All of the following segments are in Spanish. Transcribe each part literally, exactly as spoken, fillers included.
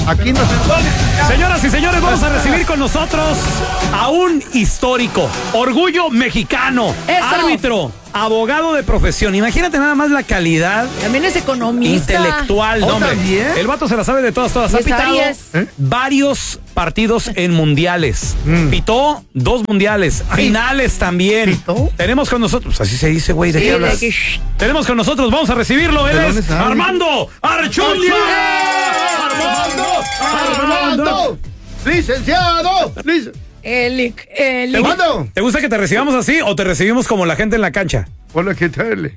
Aquí no se... Señoras y señores, vamos a recibir con nosotros a un histórico, orgullo mexicano, Eso. árbitro, abogado de profesión. Imagínate nada más la calidad También es economista. intelectual, ¿Oh, no, hombre. también? El vato se la sabe de todas, todas. Ha Yes, pitado Aries. ¿Eh? varios partidos en mundiales. Mm. Pitó dos mundiales, Ay. finales también. ¿Pitó? Tenemos con nosotros, pues así se dice, güey, ¿de Sí, qué de hablas? que, shh. Tenemos con nosotros, vamos a recibirlo. Él ¿De dónde es sabe? Armando Archundia. ¡Armando! ¡Armando! ¡Licenciado! ¡Lic- El, el, ¿Te, gu- Armando. ¿Te gusta que te recibamos así o te recibimos como la gente en la cancha? Hola, ¿qué tal?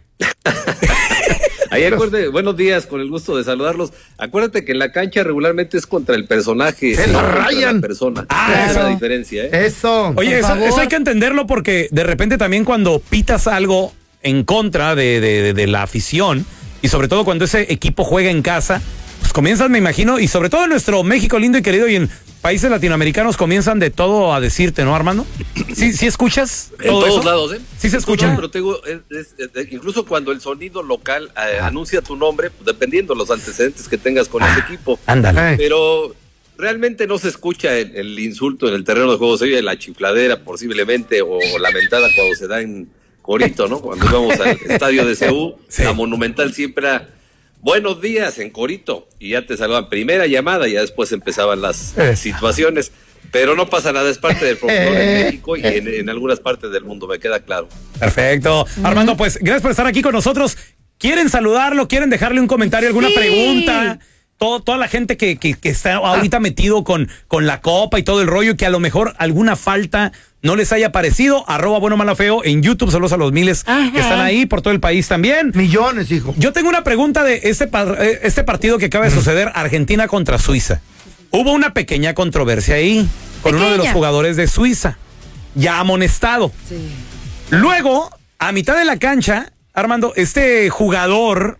Ahí acuérdate, buenos días, con el gusto de saludarlos. Acuérdate que en la cancha regularmente es contra el personaje, Se no la contra rayan. la persona. Ah, Esa es claro. la diferencia, ¿eh? Eso. Oye, Por eso, favor. eso hay que entenderlo porque de repente también cuando pitas algo en contra de, de- de- de la afición y sobre todo cuando ese equipo juega en casa, pues comienzan, me imagino, y sobre todo en nuestro México lindo y querido y en países latinoamericanos comienzan de todo a decirte, ¿no, Armando? ¿Sí, sí escuchas En todo todos eso? lados, ¿eh? ¿Sí se escucha? No, pero te digo, es- es- es- incluso cuando el sonido local eh, anuncia tu nombre, pues, dependiendo de los antecedentes que tengas con ese equipo. Ándale. Eh, Pero realmente no se escucha el, el insulto en el terreno de juego, se oye la chifladera posiblemente o la mentada cuando se da en Corito, ¿no? Cuando íbamos al estadio de C U, Sí. la Monumental siempre era buenos días en Corito y ya te saludaban primera llamada y ya después empezaban las Eh. situaciones. Pero no pasa nada, es parte del folclore de México y en, en algunas partes del mundo, me queda claro. Perfecto. Armando, pues gracias por estar aquí con nosotros. ¿Quieren saludarlo? ¿Quieren dejarle un comentario, alguna Sí. pregunta? Todo, toda la gente que, que, que está ahorita metido con, con la copa y todo el rollo, que a lo mejor alguna falta no les haya parecido. Arroba bueno malo feo en YouTube, saludos a los miles Ajá. que están ahí por todo el país también. millones, hijo. Yo tengo una pregunta de este, par- eh, este partido que acaba de suceder, Argentina contra Suiza. Hubo una pequeña controversia ahí con uno de los Pequeña. jugadores de Suiza, ya amonestado. Sí. Luego, a mitad de la cancha, Armando, este jugador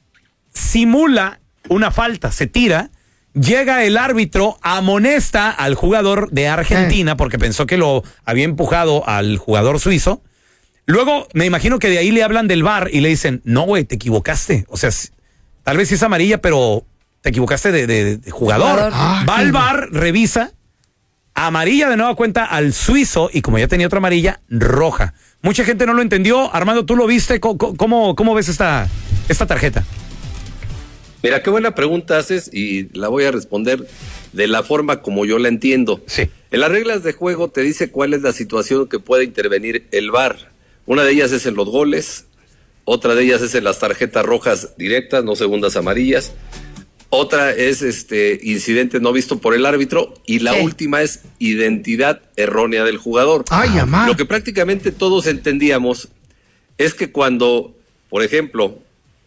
simula una falta, se tira, llega el árbitro, amonesta al jugador de Argentina porque pensó que lo había empujado al jugador suizo. Luego, me imagino que de ahí le hablan del V A R y le dicen, no, güey, te equivocaste. O sea, s- tal vez sí es amarilla, pero te equivocaste de, de- de jugador. Jugador. Ah, Va al V A R, revisa, amarilla de nueva cuenta al suizo y como ya tenía otra amarilla, roja. Mucha gente no lo entendió. Armando, ¿tú lo viste? ¿Cómo, cómo, cómo ves esta, esta tarjeta? Mira, qué buena pregunta haces y la voy a responder de la forma como yo la entiendo. Sí. En las reglas de juego te dice cuál es la situación que puede intervenir el V A R. Una de ellas es en los goles, otra de ellas es en las tarjetas rojas directas, no segundas amarillas. Otra es este incidente no visto por el árbitro y la Sí. última es identidad errónea del jugador. Ay, amá. Lo que prácticamente todos entendíamos es que cuando, por ejemplo,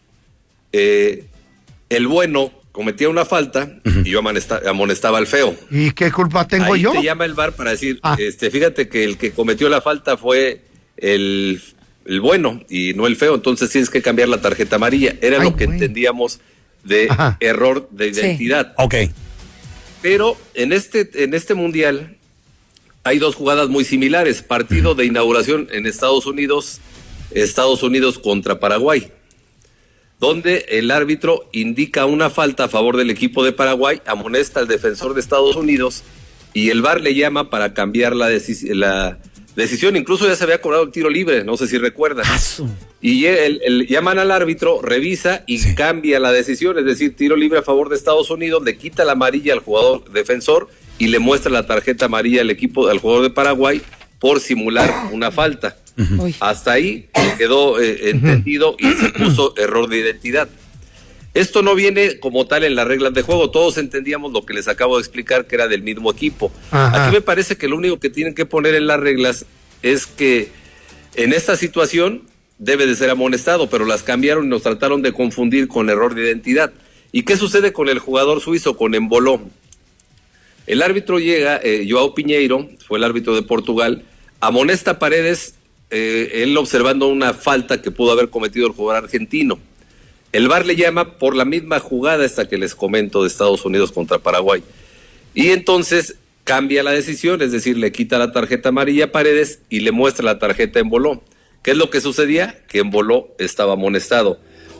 eh, el bueno cometía una falta y yo amonesta- amonestaba al feo. ¿Y qué culpa tengo Ahí yo? te llama el V A R para decir, Ah. este, fíjate que el que cometió la falta fue el, el bueno y no el feo, entonces tienes que cambiar la tarjeta amarilla. Era Ay, lo que güey. entendíamos de Ajá. error de Sí. identidad. Ok. Pero en este, en este mundial hay dos jugadas muy similares. Partido de inauguración en Estados Unidos, Estados Unidos contra Paraguay, donde el árbitro indica una falta a favor del equipo de Paraguay, amonesta al defensor de Estados Unidos y el V A R le llama para cambiar la, decis- la decisión. Incluso ya se había cobrado el tiro libre, no sé si recuerdan. Y el, el- llaman al árbitro, revisa y Sí. cambia la decisión, es decir, tiro libre a favor de Estados Unidos, le quita la amarilla al jugador defensor y le muestra la tarjeta amarilla al equipo, al jugador de Paraguay por simular una falta. Uy. Hasta ahí quedó eh, entendido y se puso error de identidad. Esto no viene como tal en las reglas de juego, todos entendíamos lo que les acabo de explicar, que era del mismo equipo. Ajá. Aquí me parece que lo único que tienen que poner en las reglas es que en esta situación debe de ser amonestado, pero las cambiaron y nos trataron de confundir con error de identidad. ¿Y qué sucede con el jugador suizo, con Emboló? El árbitro llega, eh, Joao Piñeiro, fue el árbitro de Portugal, amonesta a Paredes, eh, él observando una falta que pudo haber cometido el jugador argentino. El V A R le llama por la misma jugada esta que les comento de Estados Unidos contra Paraguay. Y entonces cambia la decisión, es decir, le quita la tarjeta amarilla a Paredes y le muestra la tarjeta a Emboló. ¿Qué es lo que sucedía? Que Emboló estaba amonestado.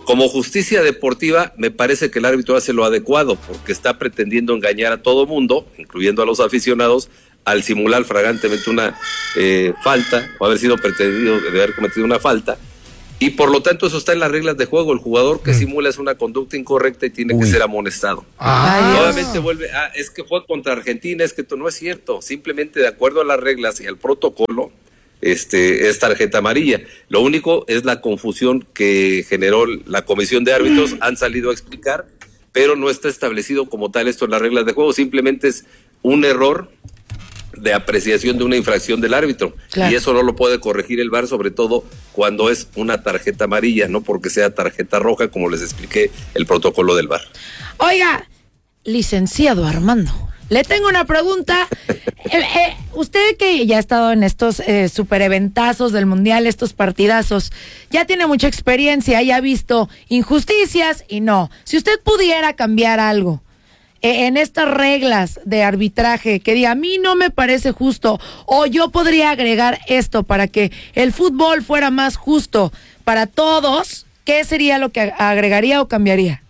Como justicia deportiva, me parece que el árbitro hace lo adecuado, porque está pretendiendo engañar a todo mundo, incluyendo a los aficionados, al simular flagrantemente una eh, falta, o haber sido pretendido de haber cometido una falta, y por lo tanto eso está en las reglas de juego. El jugador que mm. simula es una conducta incorrecta y tiene Uy. que ser amonestado. Ah. Nuevamente vuelve, ah, es que fue contra Argentina, es que esto no es cierto, simplemente de acuerdo a las reglas y al protocolo, este es tarjeta amarilla. Lo único es la confusión que generó la comisión de árbitros, han salido a explicar, pero no está establecido como tal esto en las reglas de juego, simplemente es un error de apreciación de una infracción del árbitro, claro. y eso no lo puede corregir el V A R, sobre todo cuando es una tarjeta amarilla, no porque sea tarjeta roja, como les expliqué el protocolo del V A R. Oiga, licenciado Armando, le tengo una pregunta. eh, eh, usted que ya ha estado en estos eh, super eventazos del mundial, estos partidazos, ya tiene mucha experiencia, ya ha visto injusticias y no. Si usted pudiera cambiar algo en estas reglas de arbitraje, que diga, a mí no me parece justo, o yo podría agregar esto para que el fútbol fuera más justo para todos, ¿qué sería lo que agregaría o cambiaría?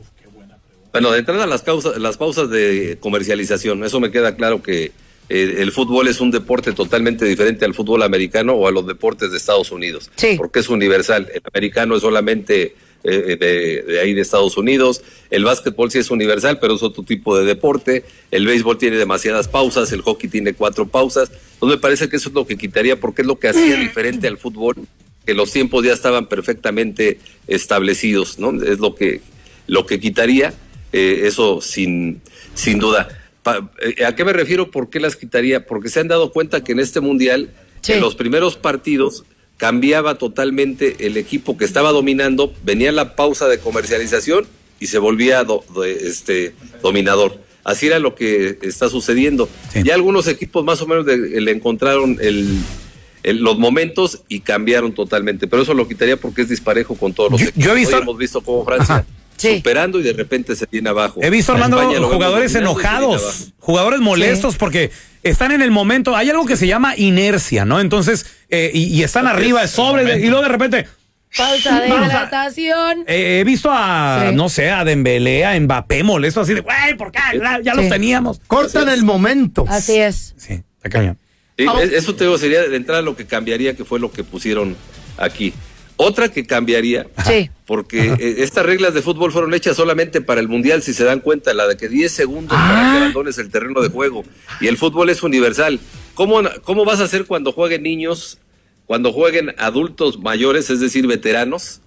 Bueno, de entrada las, causas, las pausas de comercialización, eso me queda claro que eh, el fútbol es un deporte totalmente diferente al fútbol americano o a los deportes de Estados Unidos, sí. porque es universal. El americano es solamente eh, de, de ahí de Estados Unidos, el básquetbol sí es universal, pero es otro tipo de deporte, el béisbol tiene demasiadas pausas, el hockey tiene cuatro pausas, entonces me parece que eso es lo que quitaría, porque es lo que hacía diferente al fútbol, que los tiempos ya estaban perfectamente establecidos, ¿no? Es lo que, lo que quitaría. Eh, eso sin, sin duda. Pa, eh, ¿A qué me refiero? ¿Por qué las quitaría? Porque se han dado cuenta que en este mundial, sí. en los primeros partidos, cambiaba totalmente el equipo que estaba dominando, venía la pausa de comercialización y se volvía do, do, este, dominador. Así era lo que está sucediendo. Sí. Ya algunos equipos más o menos de, le encontraron el, el, los momentos y cambiaron totalmente, pero eso lo quitaría porque es disparejo con todos los yo, equipos. Yo he visto... Hoy hemos visto cómo Francia... Ajá. Sí. superando y de repente se viene abajo. He visto, Armando, jugadores enojados, jugadores molestos sí. porque están en el momento, hay algo que se llama inercia, ¿no? Entonces, eh, y, y están arriba de sobre de, y luego de repente... Pausa de hidratación. Eh, he visto a, sí. no sé, a Dembélé, a Mbappé molesto así de, güey, ¿por qué? Ya sí. los teníamos. Cortan el momento. Así es. Sí, está cañón. Sí, eso te digo, sería de entrada lo que cambiaría, que fue lo que pusieron aquí. Otra que cambiaría, sí. porque eh, estas reglas de fútbol fueron hechas solamente para el Mundial, si se dan cuenta, la de que diez segundos ah. para que abandones el terreno de juego, y el fútbol es universal. ¿Cómo, cómo vas a hacer cuando jueguen niños, cuando jueguen adultos mayores, es decir, veteranos?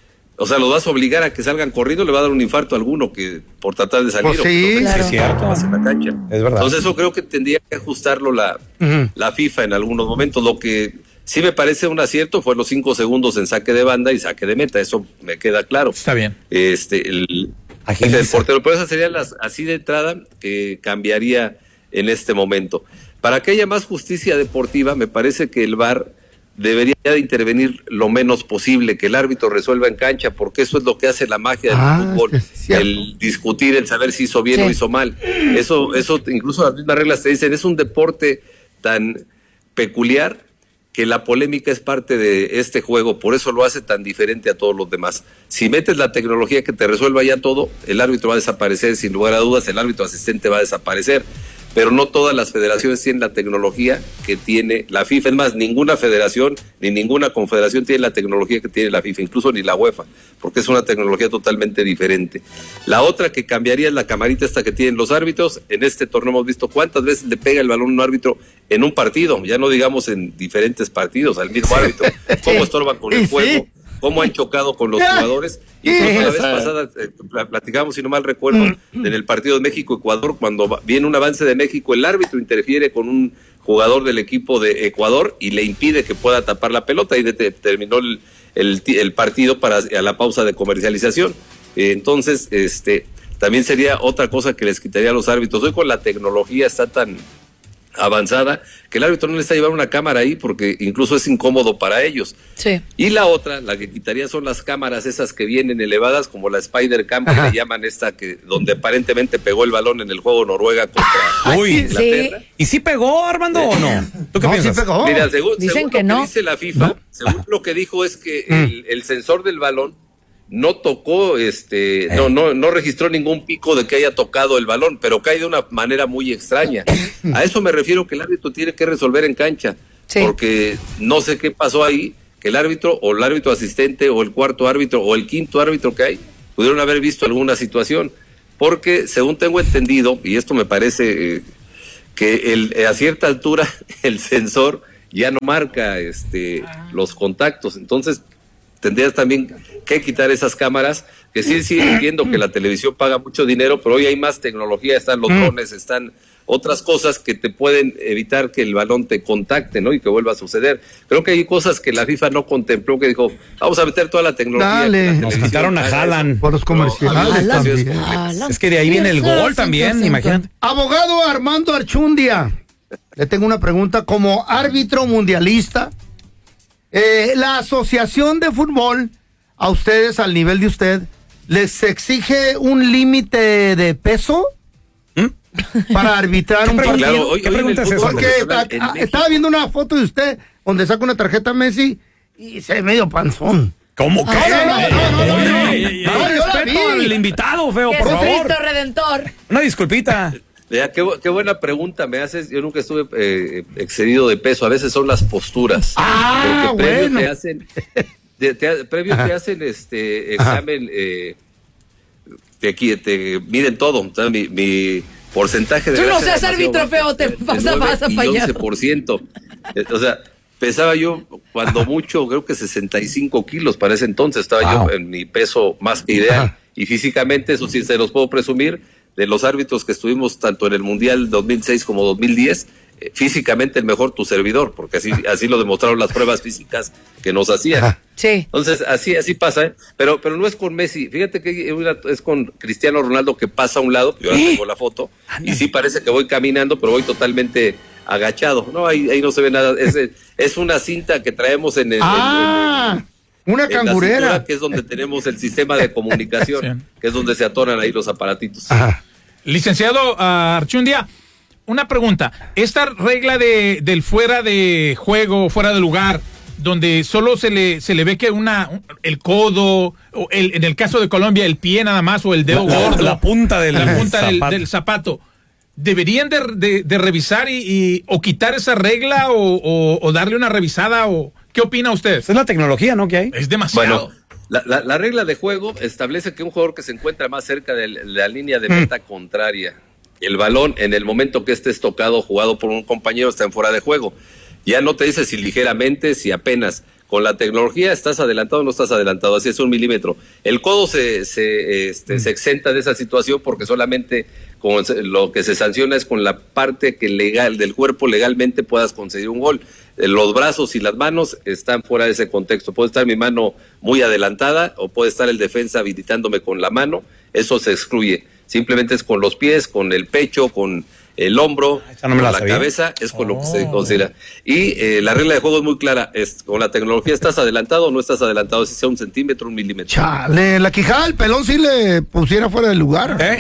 O sea, los vas a obligar a que salgan corriendo, le va a dar un infarto a alguno que por tratar de salir. Pues sí, o claro. es cierto, en la cancha. Es verdad. Entonces eso creo que tendría que ajustarlo la, uh-huh. la FIFA en algunos momentos. Lo que sí me parece un acierto fue los cinco segundos en saque de banda y saque de meta, eso me queda claro. Está bien. Este, el, el portero, pero esas serían las, así de entrada, que cambiaría en este momento. Para que haya más justicia deportiva, me parece que el V A R debería de intervenir lo menos posible, que el árbitro resuelva en cancha, porque eso es lo que hace la magia del ah, fútbol, es el discutir, el saber si hizo bien sí. o hizo mal. Eso, eso, incluso las mismas reglas te dicen, es un deporte tan peculiar que la polémica es parte de este juego, por eso lo hace tan diferente a todos los demás. Si metes la tecnología que te resuelva ya todo, el árbitro va a desaparecer, sin lugar a dudas, el árbitro asistente va a desaparecer, pero no todas las federaciones tienen la tecnología que tiene la FIFA. Es más, ninguna federación ni ninguna confederación tiene la tecnología que tiene la FIFA, incluso ni la UEFA, porque es una tecnología totalmente diferente. La otra que cambiaría es la camarita esta que tienen los árbitros. En este torneo hemos visto cuántas veces le pega el balón a un árbitro en un partido, ya no digamos en diferentes partidos, al mismo árbitro, cómo estorban con el juego, cómo han chocado con los jugadores. Y eso la vez pasada eh, platicamos, si no mal recuerdo, en el partido de México-Ecuador, cuando viene un avance de México, el árbitro interfiere con un jugador del equipo de Ecuador y le impide que pueda tapar la pelota, y de, de, terminó el, el, el partido para a la pausa de comercialización. Eh, entonces, este también sería otra cosa que les quitaría a los árbitros. Hoy con la tecnología está tan avanzada que el árbitro no necesita llevar una cámara ahí, porque incluso es incómodo para ellos. Sí. Y la otra, la que quitaría, son las cámaras esas que vienen elevadas, como la Spider Cam, que le llaman esta, que donde aparentemente pegó el balón en el juego Noruega contra Uy, Inglaterra. Sí. ¿Y sí pegó, Armando, o no? ¿Tú qué no, piensas? Sí pegó. Mira, según, Dicen según que lo no. que dice la FIFA, ¿no? según lo que dijo es que el, el sensor del balón no tocó, este, no, no, no registró ningún pico de que haya tocado el balón, pero cae de una manera muy extraña. A eso me refiero, que el árbitro tiene que resolver en cancha, sí. Porque no sé qué pasó ahí, que el árbitro o el árbitro asistente o el cuarto árbitro o el quinto árbitro que hay pudieron haber visto alguna situación, porque según tengo entendido, y esto me parece eh, que el, a cierta altura el sensor ya no marca este los contactos, entonces tendrías también que quitar esas cámaras, que sí, sí entiendo que la televisión paga mucho dinero, pero hoy hay más tecnología, están los drones, están otras cosas que te pueden evitar que el balón te contacte, ¿no? Y que vuelva a suceder. Creo que hay cosas que la FIFA no contempló, que dijo, vamos a meter toda la tecnología. Dale. Nos quitaron a Haaland. Por los comerciales no, también. Haaland. Es que de ahí viene el gol también, imagínate. Abogado Armando Archundia, le tengo una pregunta. Como árbitro mundialista, eh, la Asociación de Fútbol, a ustedes, al nivel de usted, ¿les exige un límite de peso? ¿Mm? Para arbitrar un partido. Claro, hoy, ¿Qué hoy pregunta es esa? Porque a, a, estaba viendo una foto de usted donde saca una tarjeta Messi y se ve medio panzón. ¿Cómo que? No, no, no, no, no, no. Oye, No, yo la respeto vi. al invitado, feo, por favor. Jesucristo Redentor. Una disculpita. Vea, qué, qué buena pregunta me haces. Yo nunca estuve eh, excedido de peso. A veces son las posturas. Ah, porque previo bueno. te hacen, te, te, previo te hacen este examen, eh, te, te miden todo. O sea, mi, mi porcentaje de Tú no grasa seas es demasiado árbitro feo, te bajo, vas a- vas a y fallar. once por ciento. O sea, pesaba yo cuando mucho, creo que sesenta y cinco kilos para ese entonces. Estaba Wow. yo en mi peso más que ideal. Ajá. Y físicamente, eso sí se los puedo presumir, de los árbitros que estuvimos tanto en el Mundial dos mil seis como dos mil diez, eh, físicamente el mejor tu servidor, porque así así lo demostraron las pruebas físicas que nos hacían. Ajá. Sí. Entonces, así así pasa, ¿eh? Pero pero no es con Messi, fíjate que es con Cristiano Ronaldo, que pasa a un lado, yo ahora tengo la foto, y sí parece que voy caminando, pero voy totalmente agachado. No, ahí, ahí no se ve nada, es, es una cinta que traemos en el... Ah, en el- una en la cangurera. cintura, que es donde tenemos el sistema de comunicación, Sí. que es donde se atoran ahí los aparatitos. Ajá. Licenciado uh, Archundia, una pregunta. Esta regla de del fuera de juego, fuera de lugar, donde solo se le se le ve que una un- el codo, o el, en el caso de Colombia, el pie nada más, o el dedo La- gordo, la punta del la punta del, zapato. del zapato. ¿Deberían de, de- de revisar y, y- o quitar esa regla o, o- o darle una revisada? O ¿qué opina usted? Esa es la tecnología, ¿no? Que hay. Es demasiado. Bueno, la, la, la regla de juego establece que un jugador que se encuentra más cerca de la línea de meta contraria, el balón en el momento que este es tocado o jugado por un compañero está en fuera de juego. Ya no te dice si ligeramente, si apenas. Con la tecnología estás adelantado o no estás adelantado, así es un milímetro. El codo se, se, este, se exenta de esa situación porque solamente con lo que se sanciona es con la parte que legal del cuerpo legalmente puedas conseguir un gol. Eh, Los brazos y las manos están fuera de ese contexto. Puede estar mi mano muy adelantada o puede estar el defensa habilitándome con la mano. Eso se excluye. Simplemente es con los pies, con el pecho, con el hombro, Esa no me con la la sabía. cabeza, es con lo que se considera. Y eh, la regla de juego es muy clara. Es, con la tecnología estás adelantado o no estás adelantado, si sea un centímetro, un milímetro. Chale, la quijada del pelón si le pusiera fuera del lugar. ¿Eh?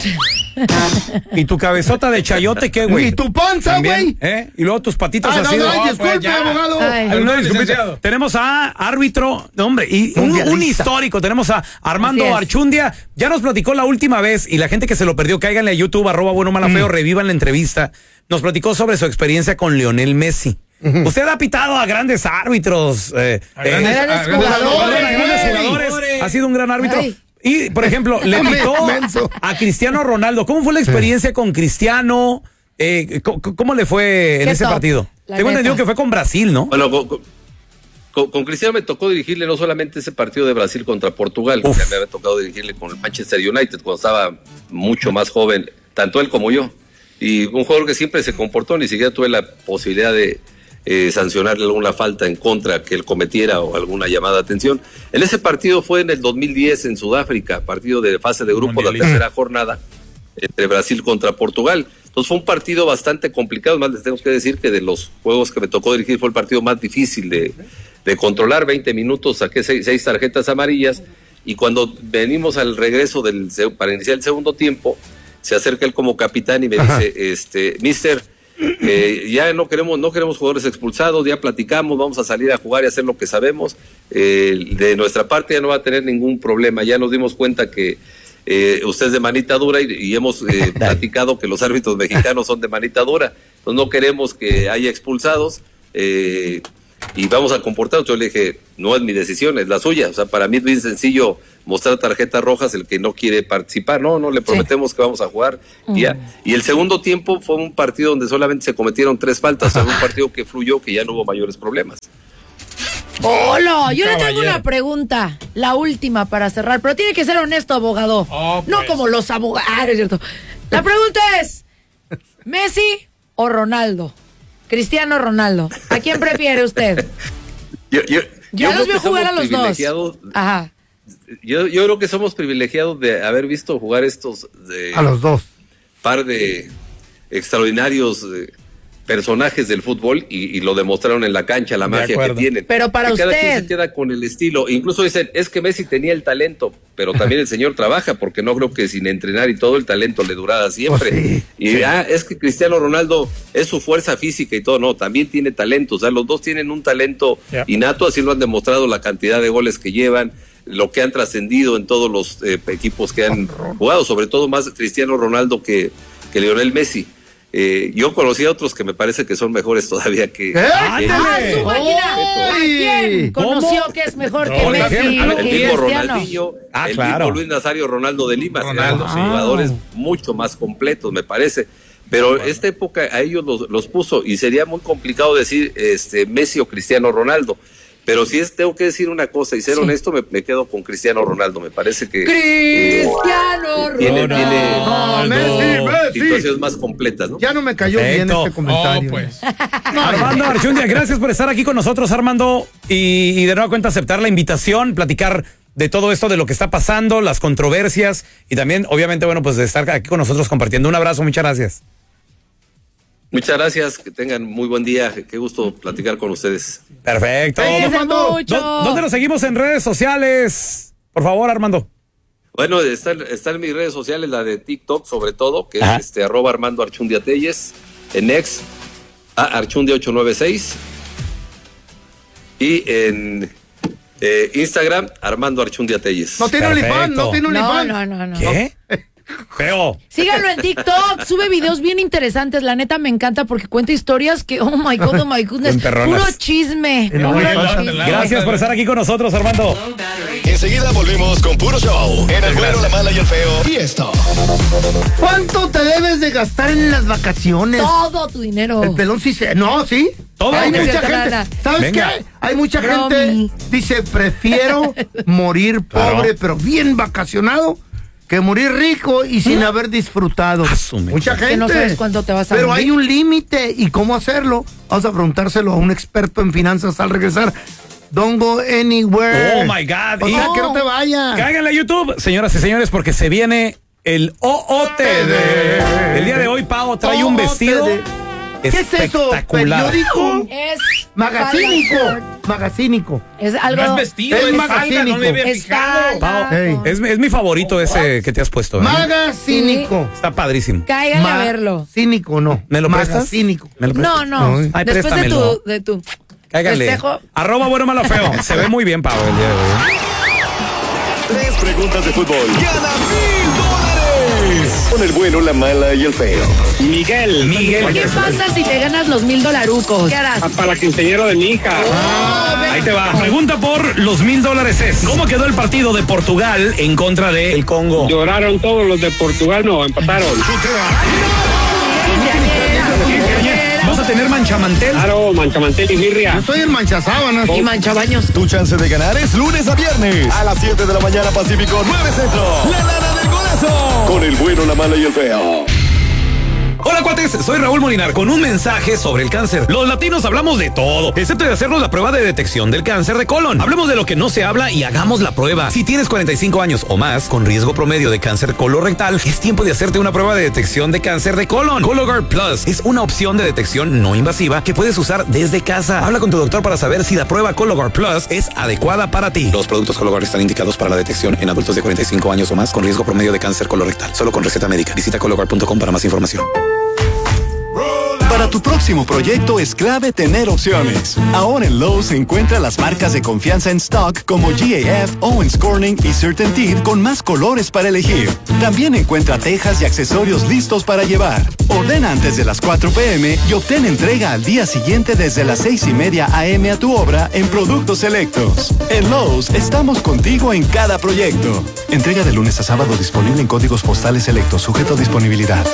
¿Y tu cabezota de chayote qué, güey? ¿Y tu panza, También, güey? ¿eh? Y luego tus patitas Ah, no, así. no, de- ay, disculpe, ya. abogado. Ay. Ay, no, Perdón, disculpe. licenciado. Tenemos a árbitro, no, hombre, y un, Mundialista. un histórico. Tenemos a Armando Así es. Archundia. Ya nos platicó la última vez y la gente que se lo perdió, cáiganle a YouTube, arroba bueno mala feo, revivan la entrevista. Nos platicó sobre su experiencia con Lionel Messi. Usted ha pitado a grandes árbitros, eh, A eh, grandes- grandes a grandes jugadores. a grandes Ey. jugadores. Ha sido un gran árbitro. Ay. Y, por ejemplo, le pitó Menso. a Cristiano Ronaldo. ¿Cómo fue la experiencia con Cristiano? Eh, ¿cómo, cómo le fue en Qué ese top, partido? la Tengo neta. entendido que fue con Brasil, ¿no? Bueno, con, con- con Cristiano me tocó dirigirle no solamente ese partido de Brasil contra Portugal, Uf. ya me había tocado dirigirle con el Manchester United cuando estaba mucho más joven, tanto él como yo. Y un jugador que siempre se comportó, ni siquiera tuve la posibilidad de eh, sancionarle alguna falta en contra que él cometiera o alguna llamada de atención. En ese partido fue en el dos mil diez en Sudáfrica, partido de fase de grupo, la Mundialista. tercera jornada entre Brasil contra Portugal. Entonces fue un partido bastante complicado, más les tengo que decir que de los juegos que me tocó dirigir fue el partido más difícil de, de controlar. Veinte minutos, saqué seis, seis tarjetas amarillas y cuando venimos al regreso del, para iniciar el segundo tiempo, se acerca él como capitán y me Ajá. dice, este, mister, Eh, ya no queremos, no queremos jugadores expulsados, ya platicamos, vamos a salir a jugar y hacer lo que sabemos. Eh, de nuestra parte ya no va a tener ningún problema, ya nos dimos cuenta que eh, usted es de manita dura y, y hemos eh, platicado que los árbitros mexicanos son de manita dura, entonces no queremos que haya expulsados. Eh, y vamos a comportarnos. Yo le dije, no es mi decisión, es la suya. O sea, para mí es bien sencillo mostrar tarjetas rojas el que no quiere participar. No, no, le prometemos sí. que vamos a jugar. Mm. Y, ya. Y el segundo tiempo fue un partido donde solamente se cometieron tres faltas. O sea, fue un partido que fluyó, que ya no hubo mayores problemas. Hola, yo le tengo una pregunta, la última para cerrar, pero tiene que ser honesto, abogado. Oh, pues. No como los abogados, ¿cierto? La pregunta es, ¿Messi o Ronaldo? Cristiano Ronaldo, ¿a quién prefiere usted? Yo, yo, yo los veo jugar a los dos. Ajá. Yo, yo creo que somos privilegiados de haber visto jugar estos de, a los dos par de extraordinarios eh, personajes del fútbol y, y lo demostraron en la cancha, la magia que tienen. Pero para y usted. Cada quien se queda con el estilo. Incluso dicen, es que Messi tenía el talento, pero también el señor trabaja, porque no creo que sin entrenar y todo el talento le durara siempre. Oh, sí, y sí. Ah, es que Cristiano Ronaldo es su fuerza física y todo, no, también tiene talento. O sea, los dos tienen un talento yeah. innato, así lo han demostrado la cantidad de goles que llevan, lo que han trascendido en todos los eh, equipos que han jugado, sobre todo más Cristiano Ronaldo que, que Lionel Messi. Eh, yo conocí a otros que me parece que son mejores todavía que... ¿Eh? que ¡Ah, su máquina! ¿A quién conoció ¿Cómo? que es mejor no, que Messi? El mismo Ronaldinho, ah, el claro. mismo Luis Nazario Ronaldo de Lima, Ronaldo, ah. jugadores mucho más completos, me parece. Pero bueno. esta época a ellos los, los puso y sería muy complicado decir este Messi o Cristiano Ronaldo. Pero si es, tengo que decir una cosa y ser sí. honesto, me, me quedo con Cristiano Ronaldo. Me parece que Cristiano eh, tiene, Ronaldo. tiene no, Messi, Messi. situaciones más completas, ¿no? Ya no me cayó Perfecto. bien este comentario. Oh, pues. no, Armando Archundia, gracias por estar aquí con nosotros, Armando, y, y de nueva cuenta aceptar la invitación, platicar de todo esto, de lo que está pasando, las controversias y también, obviamente, bueno, pues de estar aquí con nosotros compartiendo. Un abrazo, muchas gracias. Muchas gracias, que tengan muy buen día, qué gusto platicar con ustedes. Perfecto. Armando. ¿Dónde nos seguimos en redes sociales? Por favor, Armando. Bueno, está, está en mis redes sociales, la de TikTok sobre todo, que Ajá. es este arroba Armando Archundia Telles, en X, a Archundia ocho nueve seis, y en eh, Instagram, Armando Archundia Telles. No tiene OnlyFans, no tiene OnlyFans. No, no, no, no. ¿Qué? Feo. Síganlo en TikTok, sube videos bien interesantes, la neta me encanta porque cuenta historias que, oh my god, oh my goodness, puro chisme, puro chisme. Gracias por estar aquí con nosotros, Armando. Enseguida volvemos con puro show, en el bueno, la mala y el feo. Y esto. ¿Cuánto te debes de gastar en las vacaciones? Todo tu dinero. El pelón sí se... No, ¿sí? Todo. Hay mucha gente, ¿sabes Venga. qué? Hay mucha Romy. gente, dice, prefiero morir pobre, claro. pero bien vacacionado, que morir rico y sin ¿Mm? haber disfrutado. Asume. Mucha gente. Que no sabes cuánto te vas a Pero morir. hay un límite. ¿Y cómo hacerlo? Vamos a preguntárselo a un experto en finanzas al regresar. Don't go anywhere. Oh my God. O sea, oh. que no te vayas. Cáiganle a YouTube, señoras y señores, porque se viene el O O T D. El día de hoy, Pao trae un vestido. ¿Qué es eso? ¿Periódico? Es magazínico. Magazínico. Es algo. No es vestido, es es magazínico. falda, no le había Es fijado. Pao, Hey. es, es mi favorito ese que te has puesto. ¿eh? Magazínico. Está padrísimo. Cáiganle a verlo. Cínico, no. ¿Me lo prestas? Magazínico. ¿Me lo prestas? No, no. Ay, Después de tu, de tu Cáiganle. festejo. Arroba bueno, malo, feo. Se ve muy bien, Pao, el día de hoy. Tres preguntas de fútbol. ¡Gana mil dólares! Con el bueno, la mala y el feo. Miguel. Miguel. ¿Qué pasa si te ganas los mil dolarucos? ¿Qué harás? Para la quinceañera de mi hija. Oh, Ahí te va. Pregunta por los mil dólares es: ¿cómo quedó el partido de Portugal en contra de el Congo? Lloraron todos los de Portugal, no, empataron. ¿Vas a tener manchamantel? Claro, manchamantel y birria. Yo soy el manchasábanas. Y manchabaños. Tu chance de ganar es lunes a viernes a las siete de la mañana Pacífico, nueve Centro. La lana del golazo. Con el bueno, la mala y el feo. Hola cuates, soy Raúl Molinar con un mensaje sobre el cáncer. Los latinos hablamos de todo, excepto de hacernos la prueba de detección del cáncer de colon. Hablemos de lo que no se habla y hagamos la prueba. Si tienes cuarenta y cinco años o más con riesgo promedio de cáncer colorectal, es tiempo de hacerte una prueba de detección de cáncer de colon. Cologuard Plus es una opción de detección no invasiva que puedes usar desde casa. Habla con tu doctor para saber si la prueba Cologuard Plus es adecuada para ti. Los productos Cologuard están indicados para la detección en adultos de cuarenta y cinco años o más con riesgo promedio de cáncer colorectal. Solo con receta médica. Visita cologuard punto com para más información. Para tu próximo proyecto es clave tener opciones. Ahora en Lowe's encuentra las marcas de confianza en stock como G A F, Owens Corning y CertainTeed con más colores para elegir. También encuentra tejas y accesorios listos para llevar. Ordena antes de las cuatro p m y obtén entrega al día siguiente desde las seis y media a m a tu obra en productos selectos. En Lowe's estamos contigo en cada proyecto. Entrega de lunes a sábado disponible en códigos postales selectos, sujeto a disponibilidad.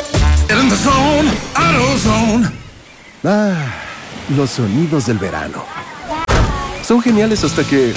Ah, los sonidos del verano. Son geniales hasta que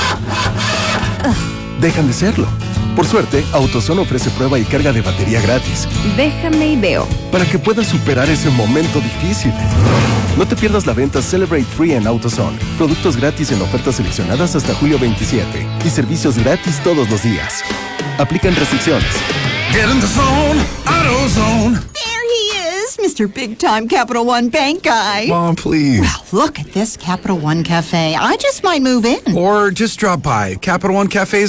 dejan de serlo. Por suerte, AutoZone ofrece prueba y carga de batería gratis. Déjame y veo. Para que puedas superar ese momento difícil. No te pierdas la venta Celebrate Free en AutoZone. Productos gratis en ofertas seleccionadas hasta julio veintisiete. Y servicios gratis todos los días. Aplican restricciones. Get in the zone, AutoZone. There he is, Mister Big Time Capital One Bank guy. Mom, please. Well, look at this Capital One Cafe. I just might move in. Or just drop by. Capital One Cafe's